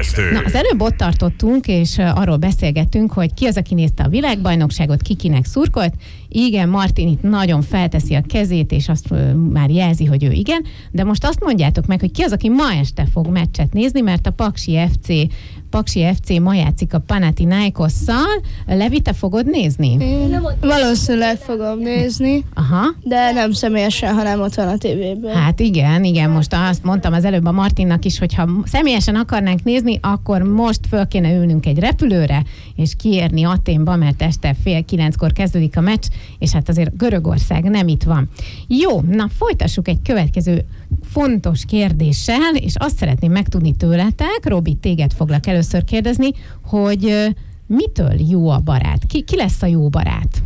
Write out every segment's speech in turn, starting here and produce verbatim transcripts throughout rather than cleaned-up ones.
Ébresztő! Na, az előbb ott tartottunk, és arról beszélgettünk, hogy ki az, aki nézte a világbajnokságot, ki kinek szurkolt. Igen, Martin itt nagyon felteszi a kezét, és azt uh, már jelzi, hogy ő igen, de most azt mondjátok meg, hogy ki az, aki ma este fog meccset nézni, mert a Paksi ef cé Paksi ef cé ma játszik a Panathinaikosszal. Levi, te fogod nézni? Én valószínűleg fogom nézni, Aha. de nem személyesen, hanem ott van a tévében. Hát igen, igen, most azt mondtam az előbb a Martinnak is, hogy ha személyesen akarnánk nézni, akkor most föl kéne ülnünk egy repülőre, és kiérni Athénba, mert este fél kilenckor kezdődik a meccs, és hát azért Görögország nem itt van. Jó, na folytassuk egy következő fontos kérdéssel, és azt szeretném megtudni tőletek, Robi, téged foglak először kérdezni, hogy mitől jó a barát? Ki, ki lesz a jó barát?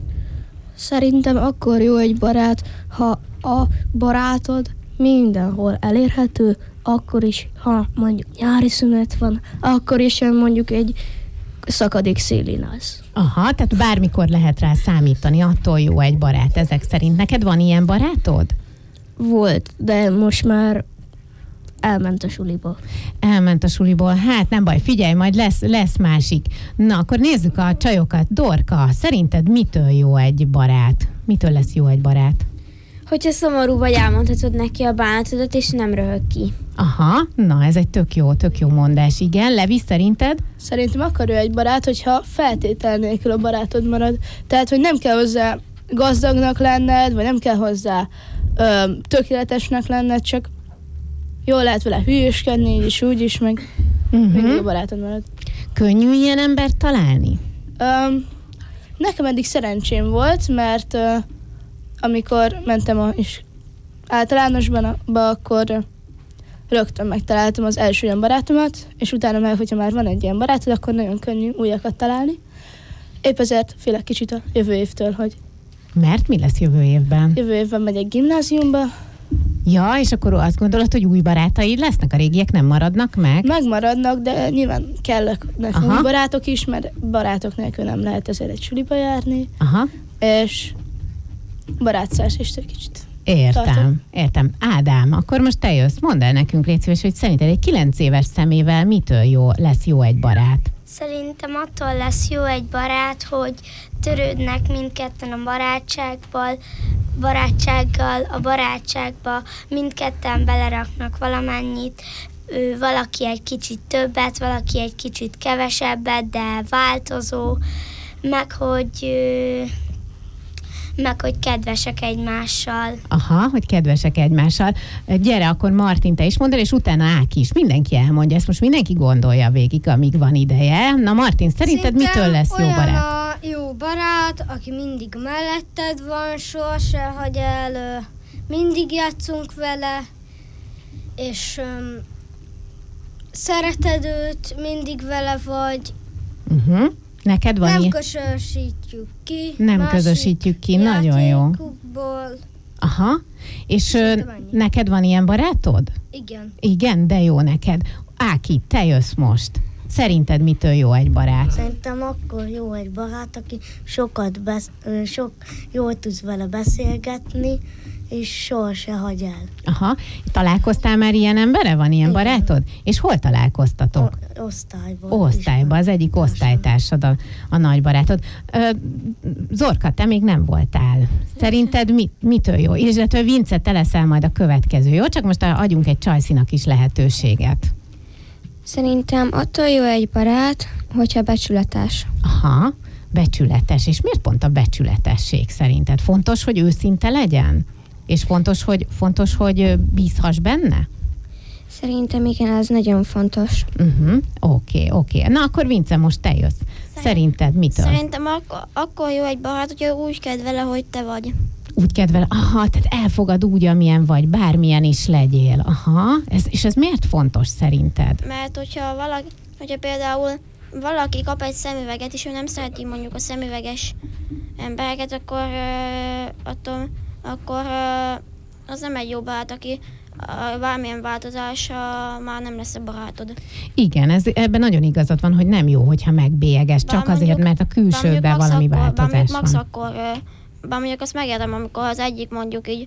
Szerintem akkor jó egy barát, ha a barátod mindenhol elérhető, akkor is, ha mondjuk nyári szünet van, akkor is mondjuk egy szakadék szélén az. Aha, tehát bármikor lehet rá számítani, attól jó egy barát ezek szerint. Neked van ilyen barátod? Volt, de most már elment a suliba. Elment a suliból. Hát nem baj, figyelj, majd lesz, lesz másik. Na, akkor nézzük a csajokat. Dorka, szerinted mitől jó egy barát? Mitől lesz jó egy barát? Hogyha szomorú vagy, elmondhatod neki a bánatodat, és nem röhög ki. Aha, na ez egy tök jó, tök jó mondás. Igen, Levi, szerinted? Szerintem akkor ő egy barát, hogyha feltétel nélkül a barátod marad. Tehát, hogy nem kell hozzá gazdagnak lenned, vagy nem kell hozzá ö, tökéletesnek lenned, csak jól lehet vele hülyéskedni, így is, úgy is, meg uh-huh. mindig a barátod marad. Könnyű ilyen embert találni? Um, nekem eddig szerencsém volt, mert uh, amikor mentem a is általánosban, ba, akkor uh, rögtön megtaláltam az első olyan barátomat, és utána meg, hogyha már van egy ilyen barátod, akkor nagyon könnyű újakat találni. Épp ezért félek kicsit a jövő évtől, hogy Mert mi lesz jövő évben? Jövő évben megyek gimnáziumba. Ja, és akkor azt gondolod, hogy új barátaid lesznek? A régiek nem maradnak meg? Megmaradnak, de nyilván kellek új barátok is, mert barátok nélkül nem lehet ezért egy suliba járni. Aha. És barátszárs is egy kicsit. Értem, tartom. értem. Ádám, akkor most te jössz, mondd el nekünk, légy szíves, hogy szerinted egy kilenc éves szemével mitől jó, lesz jó egy barát? Szerintem attól lesz jó egy barát, hogy törődnek mindketten a barátságból, barátsággal, a barátságba mindketten beleraknak valamennyit, ő, valaki egy kicsit többet, valaki egy kicsit kevesebbet, de változó, meg hogy, meg hogy kedvesek egymással. Aha, hogy kedvesek egymással. Gyere, akkor Martin, te is mondd el, és utána Áki is. Mindenki elmondja, ezt most mindenki gondolja végig, amíg van ideje. Na Martin, szerinted Szerintem mitől lesz jó barát? a jó barát, aki mindig melletted van, sohasem hagy el, mindig játszunk vele, és um, szereted őt, mindig vele vagy. Uh-huh. Neked van Nem ilyen? közösítjük ki. Nem közösítjük ki, nagyon jó. játékukból. Aha, és Szerintem ö, ennyi. neked van ilyen barátod? Igen. Igen, de jó neked. Áki, te jössz most. Szerinted mitől jó egy barát? Szerintem akkor jó egy barát, aki sokat besz- sok jól tudsz vele beszélgetni, és soha se hagy el. Aha, találkoztál már ilyen embere? Van ilyen Igen. barátod? És hol találkoztatok? O- osztályban. Osztályban, az egyik osztálytársad a, a nagy barátod. Ö, Zorka, te még nem voltál. Szerinted mit, mitől jó? Illetve Vince, te leszel majd a következő, jó? Csak most adjunk egy csajszinak is lehetőséget. Szerintem attól jó egy barát, hogyha becsületes. Aha, becsületes. És miért pont a becsületesség szerinted? Fontos, hogy őszinte legyen? És fontos, hogy, fontos, hogy bízhass benne? Szerintem igen, ez nagyon fontos. Uh-huh. Oké, oké. Na akkor Vince, most te jössz. Szerinted mitől? Szerintem ak- akkor jó egy barát, hogyha úgy kedvele, hogy te vagy. Úgy kedvel, aha, tehát elfogad úgy, amilyen vagy, bármilyen is legyél. Aha, ez, és ez miért fontos szerinted? Mert hogyha valaki, hogyha például valaki kap egy szemüveget, és ő nem szereti mondjuk a szemüveges embereket, akkor uh, attól, akkor uh, az nem egy jó barát, aki uh, bármilyen változása már nem lesz a barátod. Igen, ez, ebben nagyon igazad van, hogy nem jó, hogyha megbélyeges, csak mondjuk, azért, mert a külsődben valami akkor, változás max van. akkor, uh, bár mondjuk azt megértem, amikor az egyik mondjuk így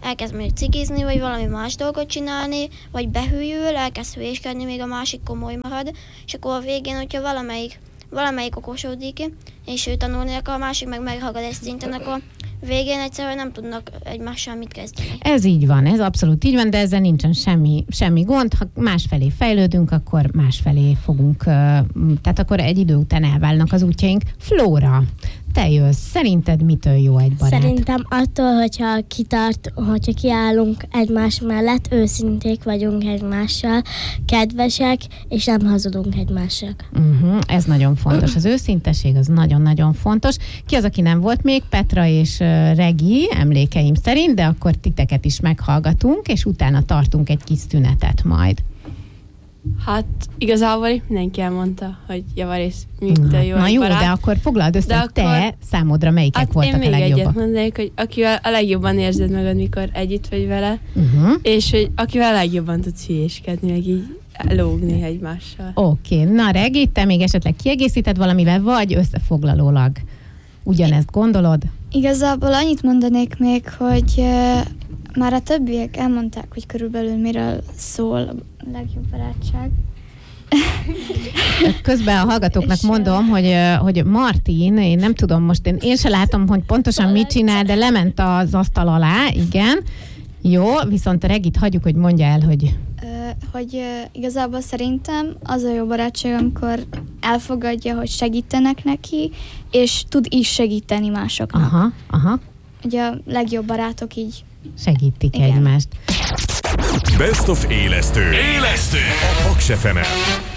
elkezd mondjuk cigizni, vagy valami más dolgot csinálni, vagy behűl, elkezd hülyéskedni, még a másik komoly marad, és akkor a végén, hogyha valamelyik, valamelyik okosodik, és ő tanulni akar, a másik meg meghallgat egy szinten, akkor végén egyszerűen nem tudnak egymással mit kezdeni. Ez így van, ez abszolút így van, de ezzel nincsen semmi, semmi gond. Ha másfelé fejlődünk, akkor másfelé fogunk, tehát akkor egy idő után elválnak az útjaink. Flóra, te jössz. Szerinted mitől jó egy barát? Szerintem attól, hogyha kitart, hogyha kiállunk egymás mellett, őszinték vagyunk egymással, kedvesek, és nem hazudunk egymásnak. Uh-huh, ez nagyon fontos. Az őszinteség az nagyon-nagyon fontos. Ki az, aki nem volt még? Petra és uh, Regi, emlékeim szerint, de akkor titeket is meghallgatunk, és utána tartunk egy kis szünetet majd. Hát igazából mindenki elmondta, hogy javarész mitől jó. Na jó, barát. De akkor foglald össze, hogy te akkor, számodra melyikek hát voltak a legjobbak. én még egyet mondanék, hogy akivel a legjobban érzed magad, mikor együtt vagy vele, uh-huh. és hogy akivel a legjobban tudsz hülyéskedni, meg így lógni egymással. Oké, okay. Na Regi, te még esetleg kiegészíted valamivel, vagy összefoglalólag ugyanezt gondolod? Igazából annyit mondanék még, hogy uh, már a többiek elmondták, hogy körülbelül miről szól a legjobb barátság. Közben a hallgatóknak mondom, hogy, hogy Martin, én nem tudom most, én, én se látom, hogy pontosan mit csinál, de lement az asztal alá, igen. Jó, viszont a Regit hagyjuk, hogy mondja el, hogy... Hogy igazából szerintem az a jó barátság, amikor elfogadja, hogy segítenek neki, és tud is segíteni másoknak. Aha, aha. Ugye a legjobb barátok így segítik igen. egymást. Best of élesztő. Élesztő. A Paks ef emen.